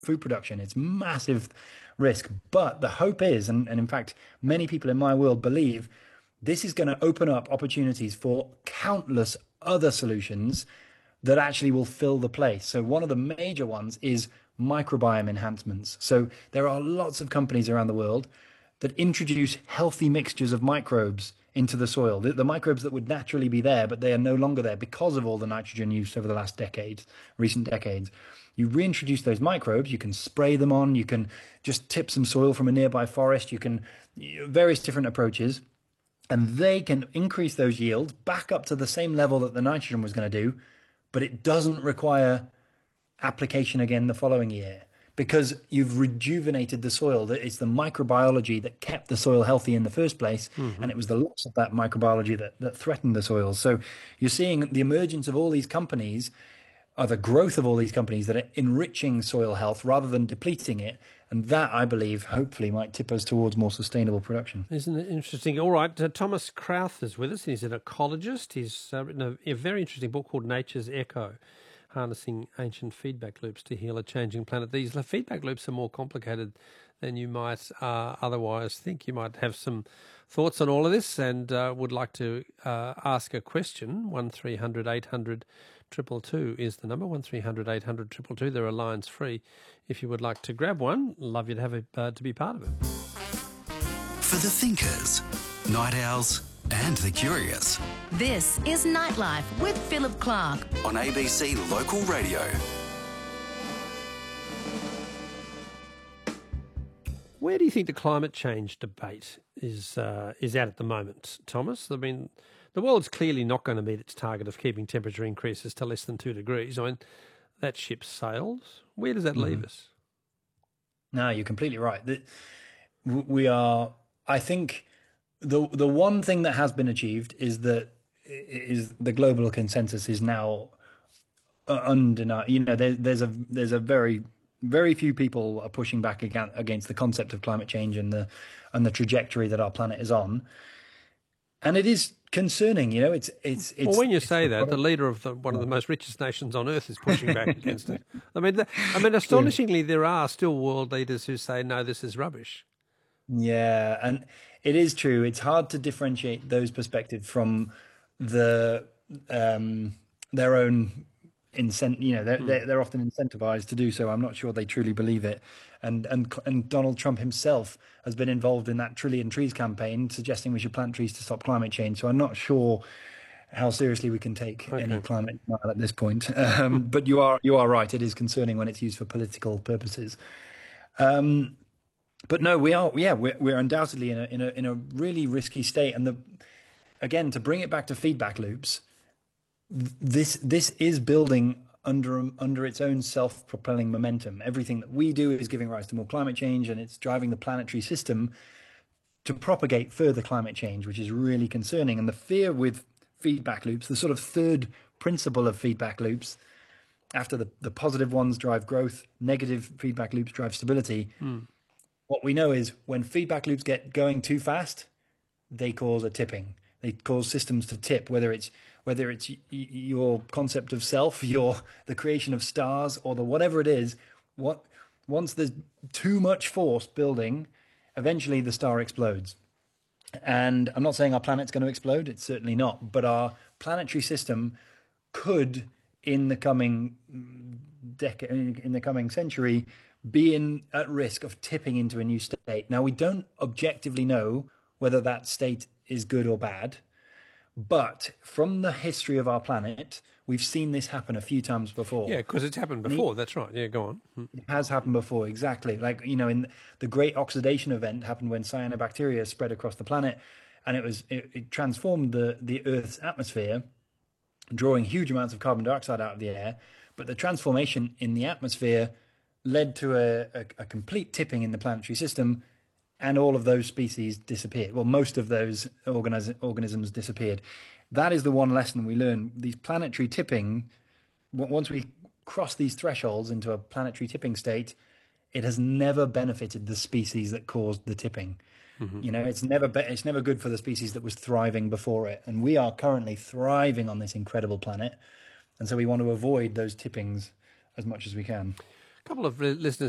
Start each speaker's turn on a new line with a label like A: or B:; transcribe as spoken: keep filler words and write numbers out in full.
A: food production. It's massive risk. But the hope is, and, and in fact, many people in my world believe this is going to open up opportunities for countless other solutions that actually will fill the place. So one of the major ones is microbiome enhancements. So there are lots of companies around the world that introduce healthy mixtures of microbes into the soil. The, the microbes that would naturally be there, but they are no longer there because of all the nitrogen use over the last decade, recent decades. You reintroduce those microbes, you can spray them on, you can just tip some soil from a nearby forest, you can, various different approaches, and they can increase those yields back up to the same level that the nitrogen was going to do, but it doesn't require application again the following year because you've rejuvenated the soil. It's the microbiology that kept the soil healthy in the first place, mm-hmm. and it was the loss of that microbiology that, that threatened the soil. So you're seeing the emergence of all these companies, or the growth of all these companies that are enriching soil health rather than depleting it. And that, I believe, hopefully might tip us towards more sustainable production.
B: Isn't it interesting? All right, uh, Thomas Krauth is with us. He's an ecologist. He's uh, written a, a very interesting book called Nature's Echo, Harnessing Ancient Feedback Loops to Heal a Changing Planet. These feedback loops are more complicated than you might uh, otherwise think. You might have some thoughts on all of this and uh, would like to uh, ask a question. one three hundred eight hundred two two two is the number, one three hundred eight hundred two two two. There are lines free if you would like to grab one. Love you to have it, uh, to be part of it.
C: For the thinkers, night owls and the curious.
D: This is Nightlife with Philip Clark
C: on A B C Local Radio.
B: Where do you think the climate change debate is uh, is at at the moment, Thomas? I mean, the world's clearly not going to meet its target of keeping temperature increases to less than two degrees. I mean, that ship sails. Where does that mm-hmm. leave us?
A: No, you're completely right. We are, I think, the the one thing that has been achieved is that is the global consensus is now undeniable. You know, there, there's a there's a very very few people are pushing back against, against the concept of climate change and the and the trajectory that our planet is on. And it is concerning, you know. It's it's. it's
B: well, when you say that, the leader of the, one of the most richest nations on earth is pushing back against it. I mean, the, I mean, astonishingly, there are still world leaders who say, "No, this is rubbish."
A: Yeah, and it is true. It's hard to differentiate those perspectives from the um, their own incent. You know, they're, mm. they're they're often incentivized to do so. I'm not sure they truly believe it. And and and Donald Trump himself has been involved in that Trillion Trees campaign, suggesting we should plant trees to stop climate change. So I'm not sure how seriously we can take okay. any climate at this point. Um, but you are you are right. It is concerning when it's used for political purposes. Um, but no, we are yeah we're we're undoubtedly in a in a in a really risky state. And the again to bring it back to feedback loops, this this is building under under its own self-propelling momentum. Everything that we do is giving rise to more climate change, and it's driving the planetary system to propagate further climate change, which is really concerning. And the fear with feedback loops, the sort of third principle of feedback loops, after the, the positive ones drive growth, negative feedback loops drive stability. Mm. What we know is when feedback loops get going too fast, they cause a tipping. They cause systems to tip, whether it's whether it's your concept of self, your the creation of stars, or the whatever it is. What once there's too much force building, eventually the star explodes. And I'm not saying our planet's going to explode; it's certainly not. But our planetary system could, in the coming decade, in the coming century, be in at risk of tipping into a new state. Now, we don't objectively know whether that state is good or bad. But from the history of our planet, we've seen this happen a few times before.
B: Yeah, because it's happened before. That's right. Yeah, go on.
A: It has happened before, exactly. Like, you know, in the Great Oxidation Event happened when cyanobacteria spread across the planet, and it was it, it transformed the, the Earth's atmosphere, drawing huge amounts of carbon dioxide out of the air. But the transformation in the atmosphere led to a, a, a complete tipping in the planetary system, and all of those species disappeared. Well, most of those organis- organisms disappeared. That is the one lesson we learn. These planetary tipping, once we cross these thresholds into a planetary tipping state, it has never benefited the species that caused the tipping. Mm-hmm. You know, it's never be- it's never good for the species that was thriving before it. And we are currently thriving on this incredible planet. And so we want to avoid those tippings as much as we can.
B: A couple of listeners